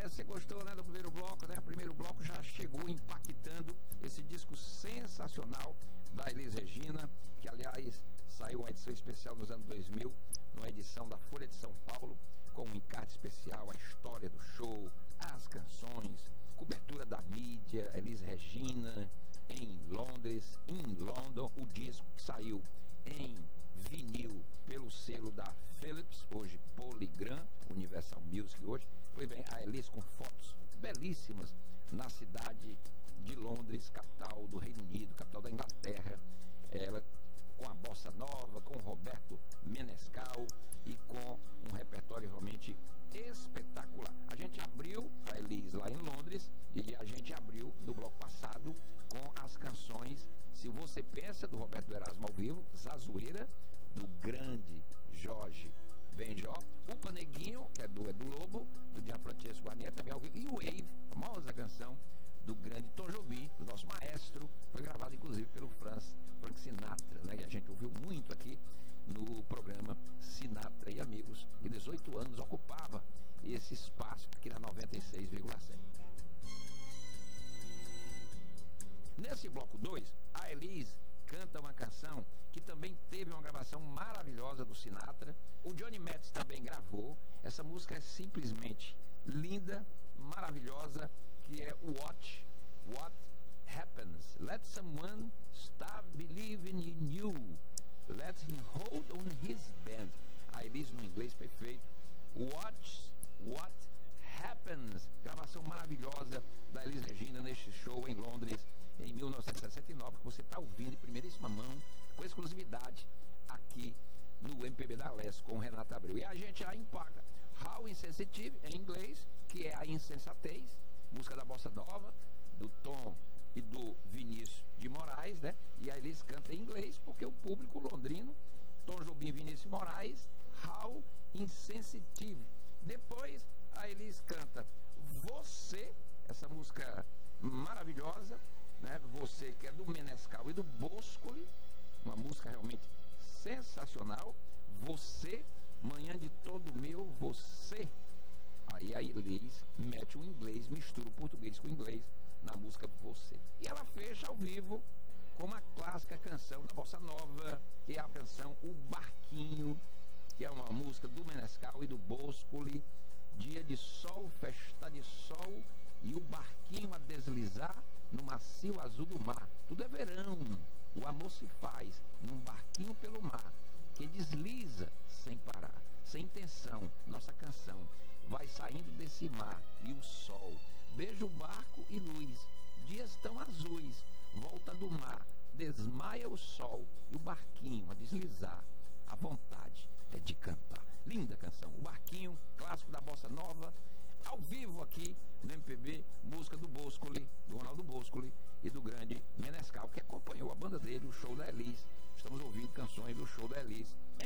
Joia, você gostou, né, do primeiro bloco, né? O primeiro bloco já chegou impactando esse disco sensacional da Elis Regina, que aliás saiu uma edição especial nos anos 2000, numa edição da Folha de São Paulo, com um encarte especial, a história do show, as canções, cobertura da mídia, Elis Regina em Londres, em London, o disco que saiu em vinil pelo selo da Philips, hoje Polygram, Universal Music hoje. Pois bem, a Elis com fotos belíssimas na cidade de Londres, capital do Reino Unido, capital da Inglaterra. Ela com a bossa nova, com o Roberto Menescal e com um repertório realmente espetacular. A gente abriu a Elis lá em Londres e a gente abriu no bloco passado com as canções Se Você Pensa, do Roberto Erasmo ao vivo, Zazueira, do grande Jorge Benjó, o Paneguinho, que é do Edu Lobo, do Gianfrancesco Guarnieri, também ao vivo, e o Wave, a famosa canção do grande Tom Jobim, do nosso maestro, foi gravado inclusive pelo Frank Sinatra, né? E a gente ouviu muito aqui no programa Sinatra e Amigos, e 18 anos ocupava esse espaço aqui na 96,7. Nesse bloco 2, a Elis canta uma canção que também teve uma gravação maravilhosa do Sinatra. O Johnny Metz também gravou. Essa música é simplesmente linda, maravilhosa, que é What Happens. Let someone start believing in you. Let him hold on his band. A Elis no inglês perfeito. What Happens. Gravação maravilhosa da Elis Regina neste show em Londres em 1969, que você está ouvindo em primeiríssima mão, com exclusividade aqui no MPB da Leste com o Renato Abreu. E a gente já empaca How Insensitive em inglês, que é a insensatez, música da Bossa Nova, do Tom e do Vinícius de Moraes, né? E a Elis canta em inglês porque o público londrino, Tom Jobim e Vinícius Moraes, How Insensitive. Depois a Elis canta Você, essa música maravilhosa, né? Você, que é do Menescal e do Boscoli, uma música realmente sensacional. Você, Manhã de Todo Meu Você. Aí a Elis mete o inglês, mistura o português com o inglês na música Você. E ela fecha ao vivo com uma clássica canção da Bossa Nova, que é a canção O Barquinho, que é uma música do Menescal e do Boscoli. Dia de sol, festa de sol, e o barquinho a deslizar no macio azul do mar. Tudo é verão, o amor se faz num barquinho pelo mar, que desliza sem parar, sem intenção. Nossa canção vai saindo desse mar e o sol beija o barco e luz, dias tão azuis, volta do mar, desmaia o sol e o barquinho a deslizar. A vontade é de cantar. Linda canção, O Barquinho, clássico da Bossa Nova, ao vivo aqui no MPB, música do Boscoli, do Ronaldo Boscoli e do grande Menescal, que acompanhou a banda dele, o show da Elis. Estamos ouvindo canções do show da Elis